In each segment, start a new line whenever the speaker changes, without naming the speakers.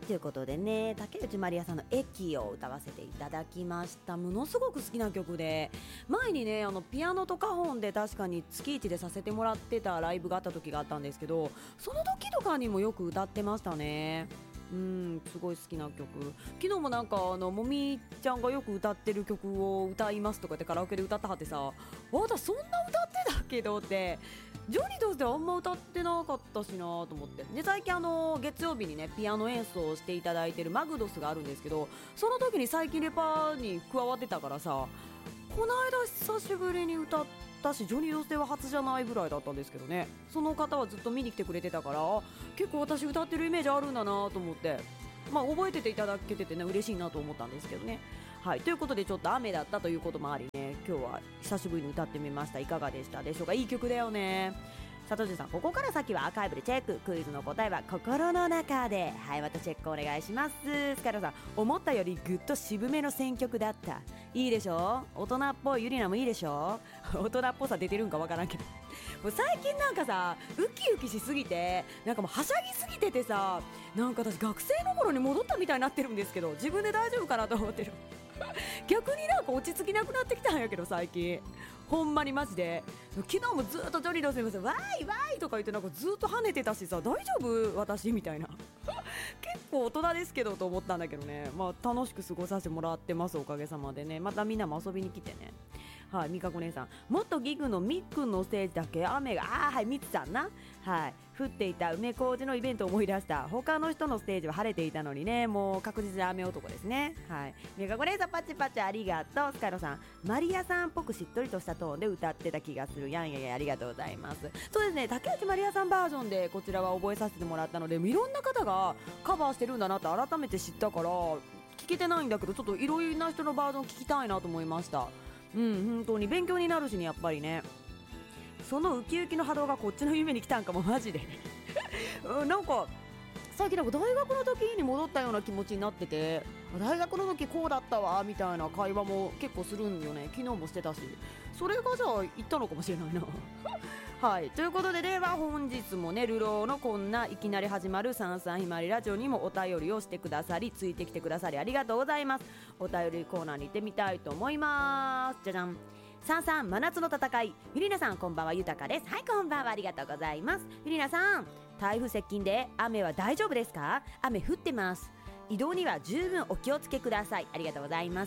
ということでね、竹内まりやさんの駅を歌わせていただきました。ものすごく好きな曲で、前にねピアノとカホンで確かに月一でさせてもらってたライブがあった時があったんですけど、その時とかにもよく歌ってましたね。すごい好きな曲。昨日もなんかもみちゃんがよく歌ってる曲を歌いますとかってカラオケで歌ったはってさ、私そんな歌ってたけどってジョニーとしてはあんま歌ってなかったしなと思って。で最近月曜日にねピアノ演奏をしていただいてるマグドスがあるんですけど、その時に最近レパーに加わってたからさ、この間久しぶりに歌ったし、ジョニーとしては初じゃないぐらいだったんですけどね。その方はずっと見に来てくれてたから、結構私歌ってるイメージあるんだなと思って、覚えてていただけててね嬉しいなと思ったんですけどね。はい、ということでちょっと雨だったということもありね、今日は久しぶりに歌ってみました。いかがでしたでしょうか。いい曲だよね。佐藤さん、ここから先はアーカイブでチェック。クイズの答えは心の中で。はい、またチェックお願いします。スカラさん、思ったよりぐっと渋めの選曲だった。いいでしょ。大人っぽい。ゆりなもいいでしょ。大人っぽさ出てるんかわからんけどもう最近なんかさ、ウキウキしすぎて、なんかもうはしゃぎすぎててさ、なんか私学生の頃に戻ったみたいになってるんですけど、自分で大丈夫かなと思ってる逆になんか落ち着きなくなってきたんやけど最近、ほんまにマジで。昨日もずっとジョニーのすみませんわーいわーいとか言ってなんかずっと跳ねてたしさ、大丈夫私みたいな結構大人ですけどと思ったんだけどね。楽しく過ごさせてもらってます、おかげさまでね。またみんなも遊びに来てね。はい、みかこ姉さん、元ギグのみっくんのステージだけ雨が、はい、みつさんな、はい、降っていた梅小路のイベントを思い出した。他の人のステージは晴れていたのにね、もう確実に雨男ですね。はい、みかこ姉さんパチパチありがとう。スカイロさん、マリアさんっぽくしっとりとしたトーンで歌ってた気がする。やんややありがとうございます。そうですね、竹内まりやさんバージョンでこちらは覚えさせてもらったので、いろんな方がカバーしてるんだなって改めて知ったから、聞けてないんだけどちょっといろいろな人のバージョン聞きたいなと思いました。本当に勉強になるしね、やっぱりね。そのウキウキの波動がこっちの夢に来たんかもマジでなんか最近なんか大学の時に戻ったような気持ちになってて、大学の時こうだったわみたいな会話も結構するんよね。昨日もしてたし、それがじゃあ言ったのかもしれないなはい、ということで、では本日もね、ルローのこんないきなり始まるサンサンひまわりラジオにもお便りをしてくださり、ついてきてくださりありがとうございます。お便りコーナーに行ってみたいと思います。じゃじゃん。サンサン真夏の戦い、ゆりなさんこんばんは、ゆたかです。はい、こんばんは、ありがとうございます。ゆりなさん、台風接近で雨は大丈夫ですか？雨降ってます。移動には十分お気をつけください。ありがとうございます。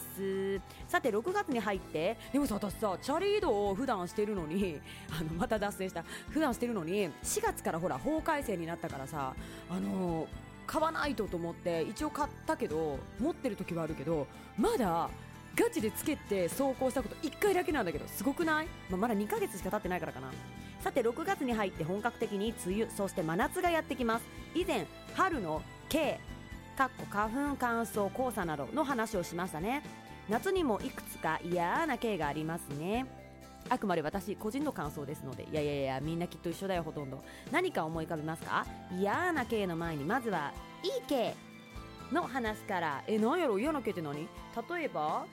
さて6月に入って、でもさ、私さチャリ移動を普段してるのにまた脱線した。普段してるのに4月からほら法改正になったからさ、買わないと思って一応買ったけど、持ってる時はあるけど、まだガチでつけて走行したこと1回だけなんだけど、すごくない？まだ2ヶ月しか経ってないからかな。さて6月に入って本格的に梅雨、そして真夏がやってきます。以前春の K 花粉乾燥黄砂などの話をしましたね。夏にもいくつか嫌な系がありますね。あくまで私個人の感想ですので、いやみんなきっと一緒だよ。ほとんど何か思い浮かびますか？嫌な系の前にまずはいい系の話から。なんやろ嫌な系って何？例えば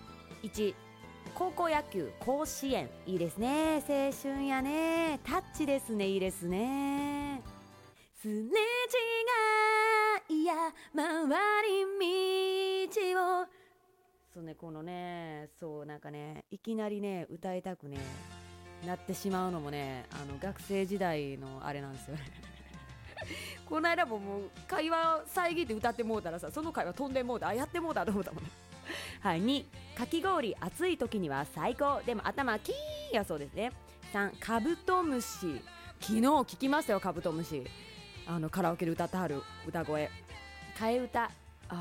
1、高校野球甲子園、いいですね。青春やね。タッチですね。いいですね。すれ違いや回り道を、そうね、このね、そうなんかね、いきなりね歌いたくねなってしまうのもね、学生時代のあれなんですよねこの間ももう会話遮って歌ってもうたらさ、その会話飛んでもうた、やってもうたと思ったもんねはい。2、かき氷暑い時には最高、でも頭キーンやそうですね。3、カブトムシ、昨日聞きましたよ、カブトムシ。カラオケで歌ってはる歌声、替え歌。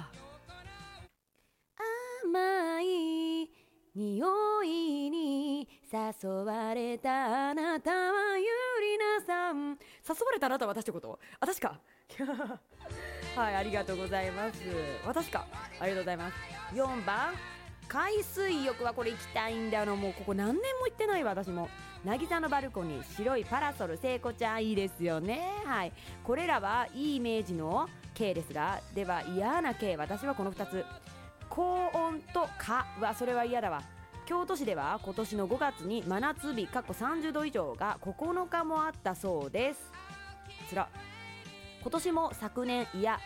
甘い匂いに誘われたあなたはゆりなさん。誘われたあなたは私ってこと？私かはい、ありがとうございます。私か、ありがとうございます。4番、海水浴はこれ行きたいんだよ。もうここ何年も行ってないわ私も。渚のバルコニー、白いパラソル、聖子ちゃんいいですよね。はい、これらはいいイメージの K ですが、では嫌な K、 私はこの2つ。高温と蚊はそれは嫌だわ。京都市では今年の5月に真夏日30度以上が9日もあったそうです。つら。今年も昨年、いや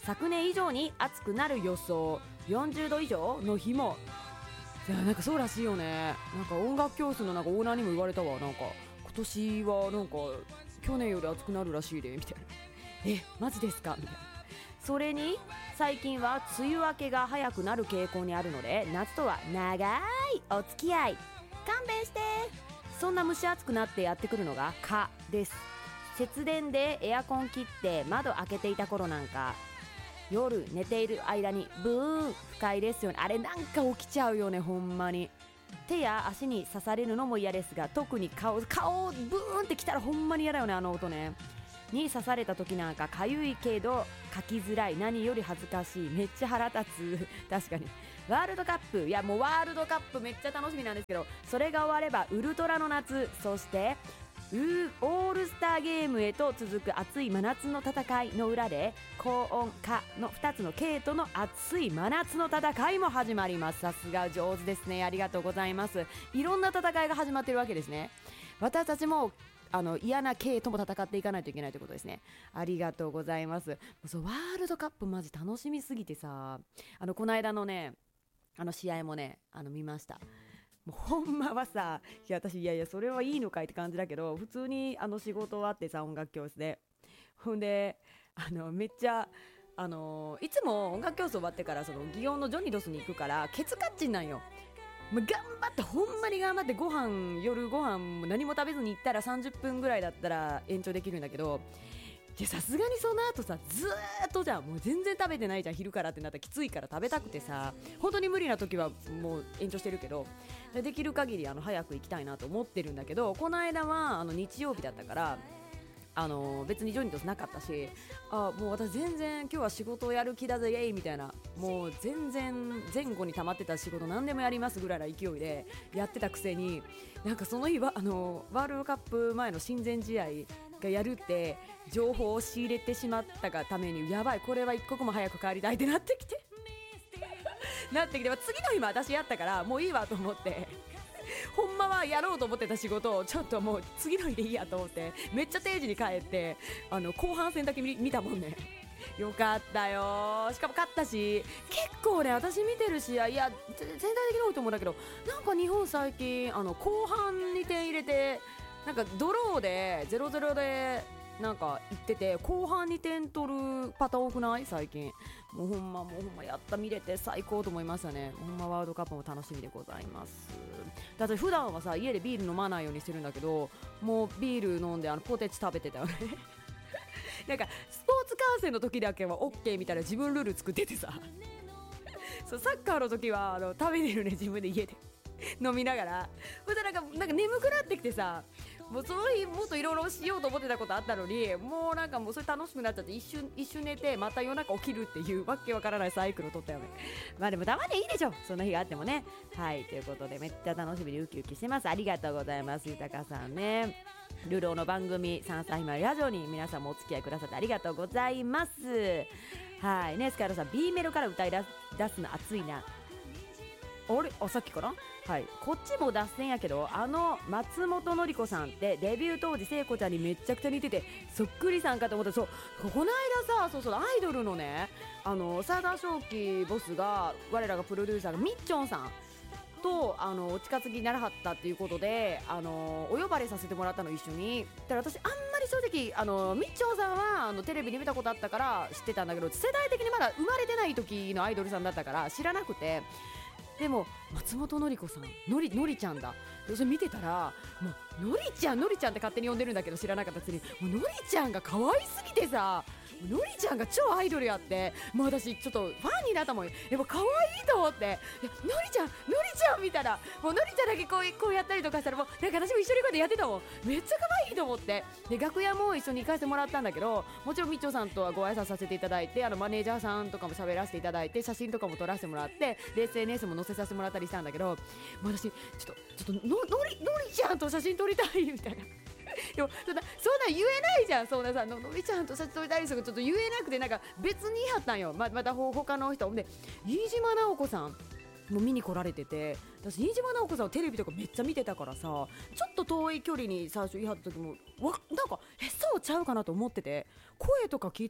昨年以上に暑くなる予想、40度以上の日も。いやなんかそうらしいよね。なんか音楽教室のなんかオーナーにも言われたわ。なんか今年はなんか去年より暑くなるらしいでみたいな。マジですかみたいな。それに最近は梅雨明けが早くなる傾向にあるので、夏とは長いお付き合い勘弁して。そんな蒸し暑くなってやってくるのが蚊です。節電でエアコン切って窓開けていた頃なんか、夜寝ている間にブーン不快ですよね。あれなんか起きちゃうよね、ほんまに。手や足に刺されるのも嫌ですが、特に顔ブーンってきたらほんまに嫌だよね、あの音ね。に刺された時なんかかゆいけど書きづらい、何より恥ずかしい、めっちゃ腹立つ確かに。ワールドカップ、いやもうワールドカップめっちゃ楽しみなんですけど、それが終わればウルトラの夏、そしてオールスターゲームへと続く熱い真夏の戦いの裏で、高温化の2つの系統の熱い真夏の戦いも始まります。さすが上手ですね、ありがとうございます。いろんな戦いが始まってるわけですね。私たちも嫌な系とも戦っていかないといけないということですね。ありがとうございます。そうワールドカップマジ楽しみすぎてさ、この間のね試合もね見ました。もうほんまはさ、私いやそれはいいのかいって感じだけど、普通に仕事終わってさ、音楽教室でほんでめっちゃいつも音楽教室終わってからその祇園のジョニドスに行くからケツカッチンなんよ。もう頑張ってほんまに頑張って夜ご飯も何も食べずに行ったら30分ぐらいだったら延長できるんだけど、さすがにその後さずーっとじゃん、もう全然食べてないじゃん、昼からってなったらきついから食べたくてさ、本当に無理な時はもう延長してるけど、できる限り早く行きたいなと思ってるんだけど、この間は日曜日だったから別にジョニーとなかったし、もう私全然今日は仕事をやる気だぜイエイみたいな、もう全然前後に溜まってた仕事何でもやりますぐらいの勢いでやってたくせに、なんかその日はワールドカップ前の親善試合がやるって情報を仕入れてしまったがために、やばいこれは一刻も早く帰りたいってなってきて次の日も私やったからもういいわと思ってほんまはやろうと思ってた仕事をちょっともう次の日でいいやと思ってめっちゃ定時に帰って後半戦だけ見たもんね。よかったよ。しかも勝ったし、結構ね私見てる試合、いや全体的に多いと思うんだけど、なんか日本最近後半に点入れて、なんかドローで 0-0 でなんか言ってて、後半に点取るパターン多くない最近。もうほんまやった見れて最高と思いましたね。ほんまワールドカップも楽しみでございます。だって普段はさ家でビール飲まないようにしてるんだけど、もうビール飲んでポテチ食べてたよねなんかスポーツ観戦の時だけは OK みたいな自分ルール作っててさそうサッカーの時は食べてるね、自分で家で飲みながら。ほんでなんか眠くなってきてさ、もうその日もっといろいろしようと思ってたことあったのに、もうなんかもうそれ楽しくなっちゃって、一瞬寝てまた夜中起きるっていうわけわからないサイクルを取ったよね。まあでもたまにいいでしょ、そんな日があってもね。はい、ということでめっちゃ楽しみでウキウキしてます。ありがとうございます。豊さんね、ルローの番組3歳までラジオに皆さんもお付き合いくださってありがとうございます。はいね、スカイロさん B メロから歌い出すの熱いな。さっきかな。はい、こっちも脱線やけど、松本のり子さんってデビュー当時聖子ちゃんにめっちゃくちゃ似ててそっくりさんかと思った。そうこの間さ、アイドルのねサーガー正輝ボスが、我らがプロデューサーがみっちょんさんとお近づきにならはったっていうことでお呼ばれさせてもらったの一緒に。だから私あんまり正直みっちょんさんはテレビで見たことあったから知ってたんだけど、世代的にまだ生まれてない時のアイドルさんだったから知らなくて、でも松本のり子さんのりちゃんだ、それ見てたらもうのりちゃんって勝手に呼んでるんだけど知らなかったくせに、もうのりちゃんが可愛すぎてさ、のりちゃんが超アイドルやって、もう私ちょっとファンになったもん。やっぱ可愛いと思って、のりちゃん見たらもうのりちゃんだけこうやったりとかしたら、もうなんか私も一緒にこうやってやってたもん。めっちゃ可愛いと思って、で楽屋も一緒に行かせてもらったんだけど、もちろんみっちょさんとはご挨拶させていただいて、マネージャーさんとかも喋らせていただいて、写真とかも撮らせてもらって、で SNS も載せさせてもらったりしたんだけど、もう私ちょっとのりちゃんと写真撮りたいみたいなでもそんな言えないじゃん。そんなさのりちゃんと写真撮りたいですけどちょっと言えなくて、なんか別に言い張ったんよ。また他の人で飯島直子さんも見に来られてて、私飯島直子さんをテレビとかめっちゃ見てたからさ、ちょっと遠い距離に最初言い張った時もなんかそうちゃうかなと思ってて、声とか聞いて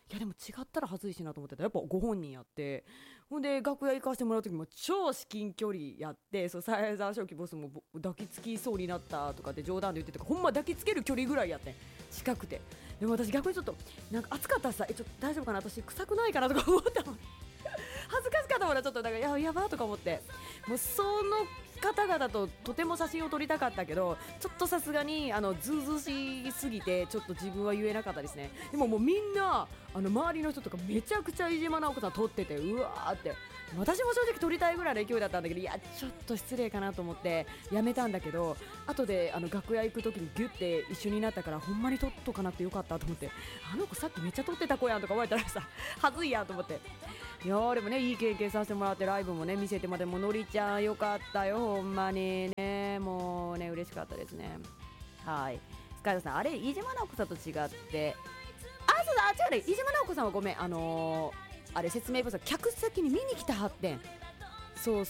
いやでも違ったら恥ずいしなと思ってたらやっぱご本人やって、ほんで楽屋行かせてもらう時も超至近距離やって、そう沢正樹ボスも抱きつきそうになったとかって冗談で言ってたから、ほんま抱きつける距離ぐらいやってん、近くて。でも私逆にちょっとなんか暑かったらさ、ちょっと大丈夫かな、私臭くないかなとか思ったもん恥ずかしかったもんな、ちょっとなんかやばとか思って、もうその方々ととても写真を撮りたかったけど、ちょっとさすがにずうずうしすぎてちょっと自分は言えなかったですね。でももうみんな周りの人とかめちゃくちゃ飯島直子さん撮ってて、うわーって、私も正直撮りたいぐらいの勢いだったんだけど、いやちょっと失礼かなと思ってやめたんだけど、後で楽屋行く時にギュッて一緒になったから、ほんまに撮っとかなくてよかったと思って、あの子さっきめっちゃ撮ってた子やんとか思われたらさ恥ずいやんと思って。いやーでもね、いい経験させてもらって、ライブもね見せてもらって、もうのりちゃんよかったよ、ほんまにね、もうね嬉しかったですね。はい、スカイドさん、あれ飯島直子さんと違って、そうだ、違うね、飯島直子さんはごめん、あれ説明不足、客席に見に来たはってん。そう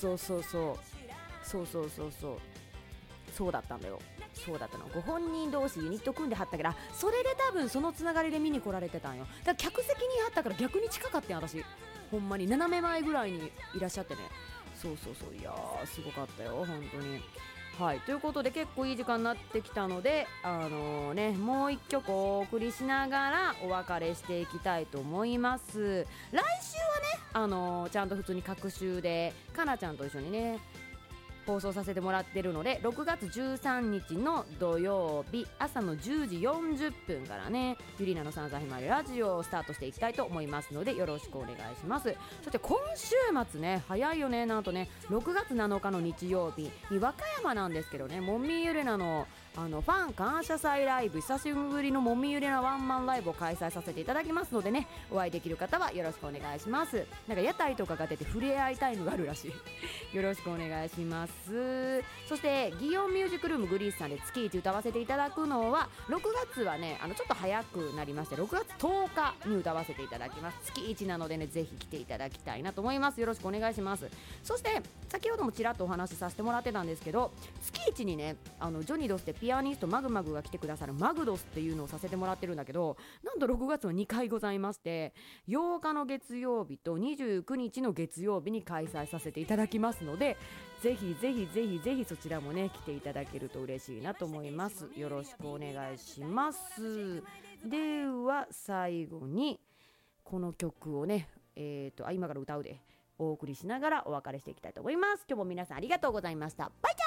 そうだったんだよ。そうだったの、ご本人同士ユニット組んではったから、それで多分そのつながりで見に来られてたんよ。だから客席にあったから逆に近かったん、私ほんまに斜め前ぐらいにいらっしゃってね。そういやーすごかったよ本当に。はい、ということで結構いい時間になってきたので、もう一曲お送りしながらお別れしていきたいと思います。来週はね、ちゃんと普通に各週でかなちゃんと一緒にね放送させてもらってるので、6月13日の土曜日朝の10時40分からね、ゆりなのさんざひまりラジオをスタートしていきたいと思いますので、よろしくお願いします。そして今週末ね、早いよね、なんとね6月7日の日曜日に和歌山なんですけどね、もみゆれなのファン感謝祭ライブ、久しぶりのもみゆれなワンマンライブを開催させていただきますのでね、お会いできる方はよろしくお願いします。なんか屋台とかが出て触れ合いタイムがあるらしいよろしくお願いします。そして祇園ミュージックルームグリースさんで月1歌わせていただくのは、6月はねちょっと早くなりまして、6月10日に歌わせていただきます。月1なのでね、ぜひ来ていただきたいなと思います。よろしくお願いします。そして先ほどもちらっとお話しさせてもらってたんですけど、月1にねジョニドスでピアニストマグマグが来てくださるマグドスっていうのをさせてもらってるんだけど、なんと6月は2回ございまして、8日の月曜日と29日の月曜日に開催させていただきますので、ぜひそちらもね来ていただけると嬉しいなと思います。よろしくお願いします。では最後にこの曲をね今から歌うでお送りしながらお別れしていきたいと思います。今日も皆さんありがとうございました。バイチャ